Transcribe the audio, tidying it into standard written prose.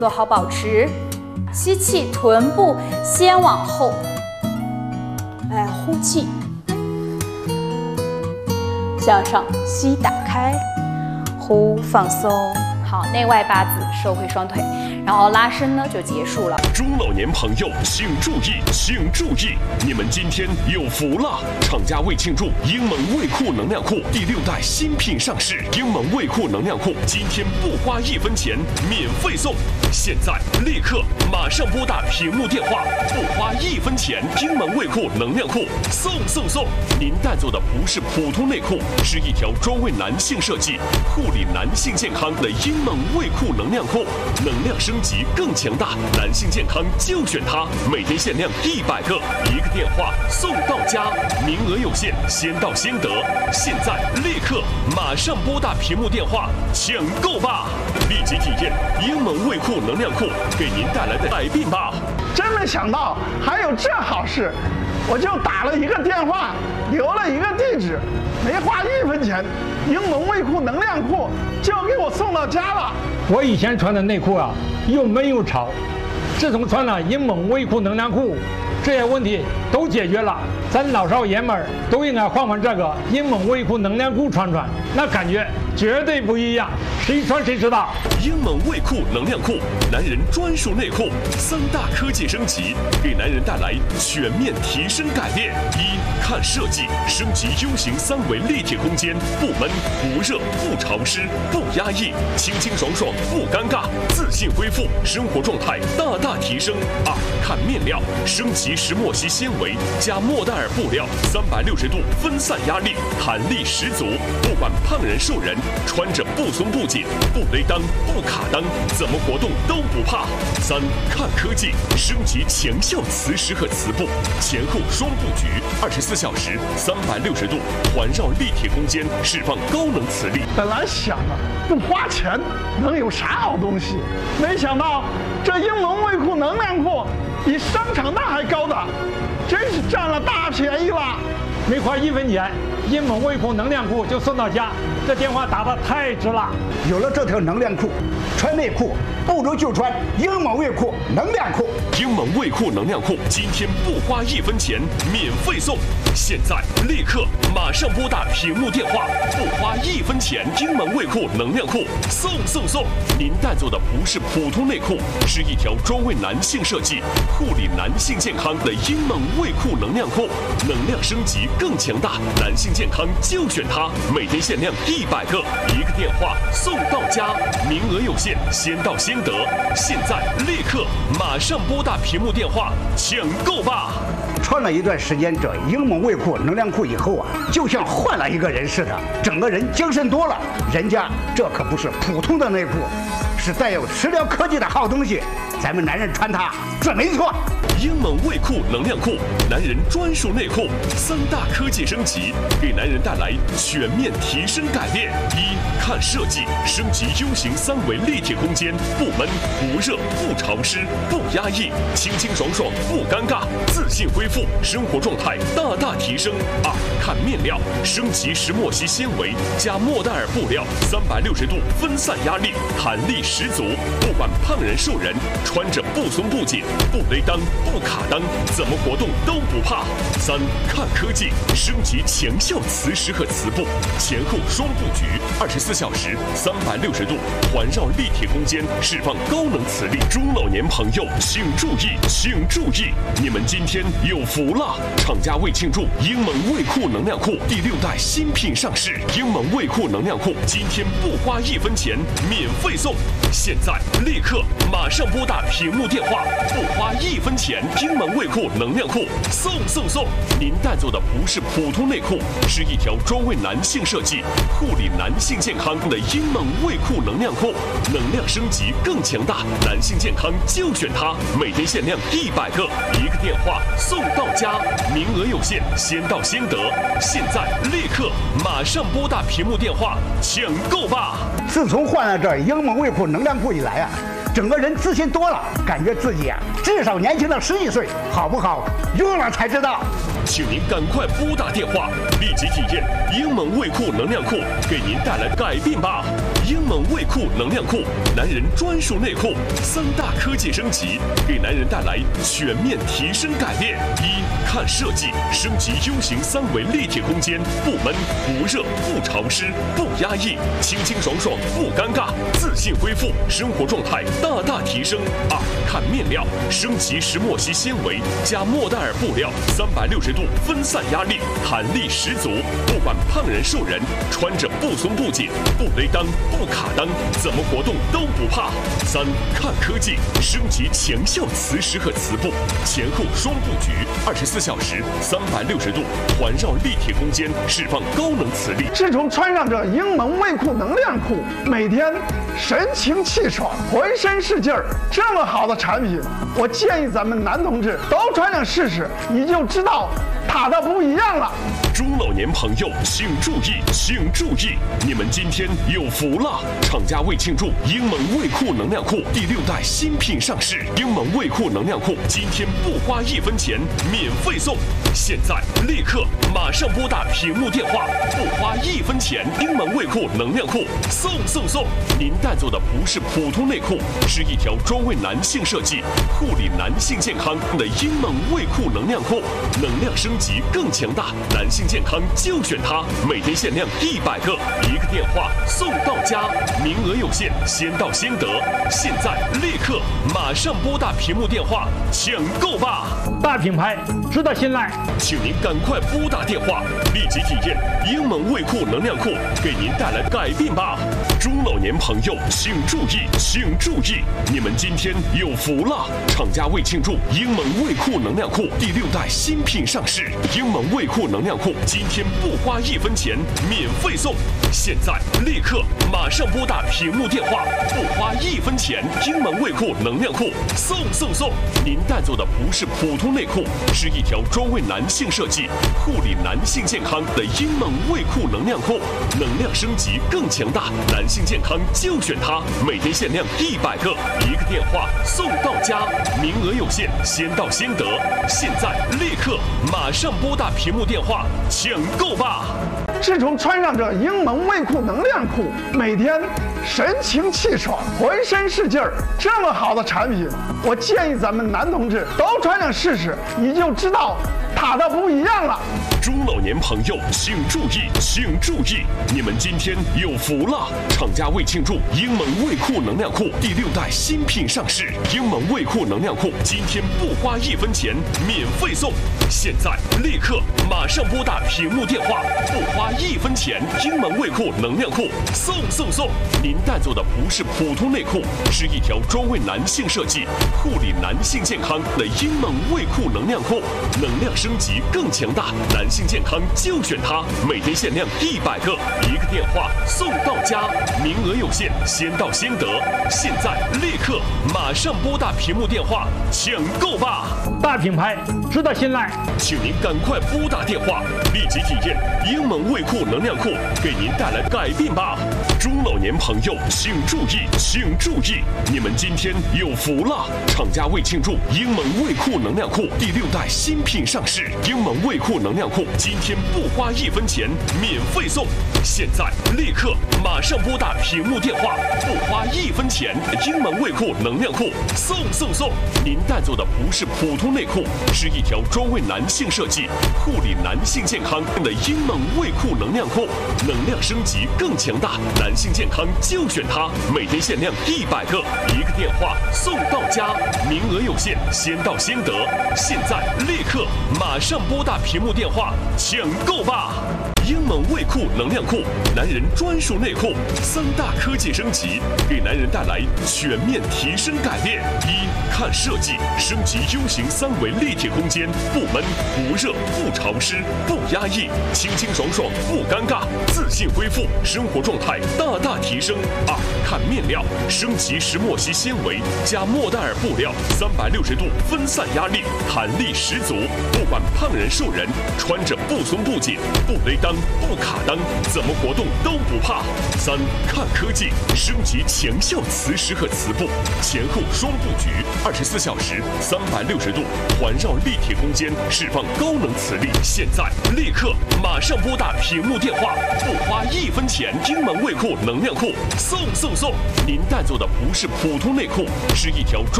做好保持。吸气，臀部先往后，呼气，向上吸，打开，呼，放松。好，内外八字，收回双腿，然后拉伸呢就结束了。 中老年朋友请注意，请注意，你们今天有福了！厂家为庆祝英蒙卫酷能量裤第6代新品上市，英蒙卫酷能量裤今天不花1分钱，免费送。现在立刻马上拨打屏幕电话，不花1分钱，英蒙卫酷能量裤送！您带走的不是普通内裤，是一条专为男性设计、护理男性健康的英蒙卫酷能量裤，能量升级更强大，男性健康就选它，每天限量100个，1个电话送到家，名额有限，先到先得。现在立刻马上拨打屏幕电话抢购吧！立即体验英蒙卫酷能量裤给您带来的改变吧！ 真没想到还有这好事，我就打了一个电话，留了一个地址，没花1分钱，英蒙卫酷能量裤就给我送到家了。 我以前穿的内裤啊，又闷又潮，自从穿了英蒙卫酷能量裤，这些问题都解决了。咱老少爷们儿都应该换这个英蒙卫酷能量裤穿，那感觉绝对不一样，谁穿谁知道。 英蒙卫酷能量裤，男人专属内裤，3大科技升级，给男人带来全面提升改变。1、看设计，升级 U 型3维立体空间，不闷、不热、不潮湿、不压抑，清清爽爽不尴尬，自信恢复，生活状态大大提升。2、看面料，升级石墨烯纤维加莫代尔布料，360度分散压力，弹力十足，不管胖人瘦人，穿着不松不紧，不勒裆不卡裆，怎么活动都不怕。3、看科技，升级强效磁石和磁布，前后双布局，24小时360度环绕立体空间，释放高能磁力。 本来想着不花钱能有啥好东西，没想到这英蒙卫酷能量裤比商场那还高档，真是占了大便宜了。 没花1分钱，英蒙卫酷能量裤就送到家，这电话打得太值了。 有了这条能量裤，穿内裤不如就穿英蒙卫酷能量裤。 英蒙卫酷能量裤今天不花1分钱，免费送。现在立刻马上拨打屏幕电话，不花1分钱，英蒙卫酷能量裤送！您带走的不是普通内裤，是一条专为男性设计、护理男性健康的英蒙卫酷能量裤，能量升级更强大，男性健康就选它，每天限量100个，1个电话送到家，名额有限，先到先得。现在立刻马上拨打屏幕电话抢购吧！ 穿了一段时间这英蒙卫酷能量裤以后啊，就像换了一个人似的，整个人精神多了。人家这可不是普通的内裤，是带有食疗科技的好东西，咱们男人穿它准没错。 英蒙卫酷能量裤，男人专属内裤，3大科技升级，给男人带来全面提升改变。1、看设计，升级 U 型3维立体空间，不闷、不热、不潮湿、不压抑，清清爽爽不尴尬，自信恢复，生活状态大大提升。2、看面料，升级石墨烯纤维加莫代尔布料，360度分散压力，弹力十足，不管胖人瘦人，穿着不松不紧，不勒裆不卡裆，怎么活动都不怕。3、看科技，升级强效磁石和磁布，前后双布局，24小时360度环绕立体空间，释放高能磁力。中老年朋友请注意，请注意，你们今天有福了！厂家为庆祝英蒙卫酷能量裤第6代新品上市，英蒙卫酷能量裤今天不花1分钱，免费送。现在立刻马上拨打屏幕电话，不花1分钱，英蒙卫酷能量裤送！您带走的不是普通内裤，是一条专为男性设计、护理男性健康的英蒙卫酷能量裤，能量升级更强大，男性健康就选它，每天限量100个，1个电话送到家，名额有限，先到先得。现在立刻马上拨打屏幕电话抢购吧！ 自从换了这英蒙卫酷能量裤以来啊，整个人自信多了，感觉自己啊至少年轻了11岁，好不好？用了才知道。 请您赶快拨打电话，立即体验英蒙卫酷能量裤给您带来改变吧！ 英猛卫酷能量裤，男人专属内裤，3大科技升级，给男人带来全面提升改变。一、看设计，升级 U 型3维立体空间，不闷、不热、不潮湿、不压抑，清清爽爽不尴尬，自信恢复，生活状态大大提升。2、看面料，升级石墨烯纤维加莫代尔布料，360度分散压力，弹力十足，不管胖人瘦人，穿着不松不紧，不勒裆不卡裆，怎么活动都不怕。3、看科技，升级强效磁石和磁布，前后双布局，24小时360度环绕立体空间，释放高能磁力。 自从穿上这英猛卫酷能量裤，每天神清气爽，浑身是劲儿。这么好的产品，我建议咱们男同志都穿上试试，你就知道它的不一样了。 中老年朋友请注意，请注意，你们今天有福了！厂家为庆祝英猛卫酷能量裤第6代新品上市，英猛卫酷能量裤今天不花1分钱，免费送！现在立刻马上拨打屏幕电话，不花1分钱，英猛卫酷能量裤送！您带走的不是普通内裤，是一条专为男性设计、护理男性健康的英猛卫酷能量裤，能量升级更强大，男性健康就选它，每天限量100个，1个电话送到家，名额有限，先到先得。现在立刻马上拨打屏幕电话抢购吧！ 大品牌值得信赖， 请您赶快拨打电话，立即体验英猛卫酷能量裤给您带来改变吧！中老年朋友请注意，请注意，你们今天有福了！厂家为庆祝英猛卫酷能量裤第6代新品上市，英猛卫酷能量裤今天不花1分钱，免费送！现在立刻马上拨打屏幕电话，不花1分钱，英猛卫酷能量裤送！您带走的不是普通内裤，是一条专为男性设计、护理男性健康的英猛卫酷能量裤，能量升级更强大，男性健康就选它，每天限量100个，1个电话送到家，名额有限，先到先得。现在立刻马上拨打屏幕电话抢购吧！ 自从穿上这英猛卫酷能量裤，每天神清气爽，浑身是劲儿。这么好的产品，我建议咱们男同志都穿上试试，你就知道它的不一样了。 中老年朋友请注意，请注意，你们今天有福了！厂家为庆祝英猛卫酷能量裤第6代新品上市，英猛卫酷能量裤今天不花1分钱，免费送！现在立刻马上拨打屏幕电话，不花1分钱，英猛卫酷能量裤送！您带走的不是普通内裤，是一条专为男性设计、护理男性健康的英猛卫酷能量裤，能量升级更强大，男性健康就选它，每天限量100个，1个电话送到家，名额有限，先到先得。现在立刻马上拨打屏幕电话抢购吧！ 大品牌值得信赖， 请您赶快拨打电话，立即体验英猛卫酷能量裤给您带来改变吧！中老年朋友请注意，请注意，你们今天有福了！厂家为庆祝英猛卫酷能量裤第6代新品上市，英猛卫酷能量裤今天不花1分钱，免费送！现在立刻马上拨打屏幕电话，不花1分钱，英猛卫酷能量裤送！您带走的不是普通内裤，是一条专为男性设计、护理男性健康的英猛卫酷能量裤，能量升级更强大，男性健康就选它，每天限量100个，1个电话送到家，名额有限，先到先得。现在立刻马上拨打屏幕电话抢购吧！英猛卫酷能量裤，男人专属内裤，3大科技升级，给男人带来全面提升改变。一、看设计，升级 U 型3维立体空间，不闷、不热、不潮湿、不压抑，清清爽爽不尴尬，自信恢复，生活状态大大提升。2、看面料，升级石墨烯纤维加莫代尔布料，360度分散压力，弹力十足，不管胖人瘦人，穿着不松不紧，不勒裆不卡裆，怎么活动都不怕。3. 看科技，升级强效磁石和磁布，前后双布局，24小时360度环绕立体空间，释放高能磁力。现在立刻马上拨打屏幕电话，不花1分钱，英蒙卫裤能量裤送！您带走的不是普通内裤，是一条专